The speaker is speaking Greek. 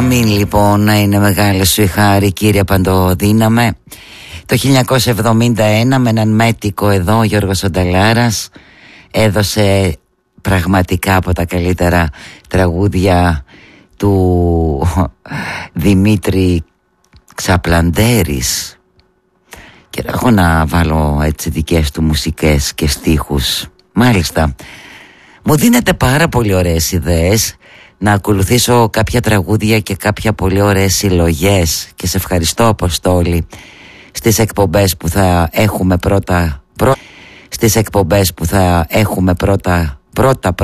Αμήν λοιπόν, να είναι μεγάλη σου η χάρη, κύριε Παντοδύναμε. Το 1971 με έναν μέτικο εδώ, ο Γιώργος Ονταλάρας, έδωσε πραγματικά από τα καλύτερα τραγούδια του Δημήτρη Ξαπλαντέρης. Και έχω να βάλω έτσι δικές του μουσικές και στίχους. Μάλιστα, μου δίνετε πάρα πολύ ωραίες ιδέες να ακολουθήσω κάποια τραγούδια και κάποια πολύ ωραίες συλλογές. Και σε ευχαριστώ, Αποστόλη, στις εκπομπές που θα έχουμε πρώτα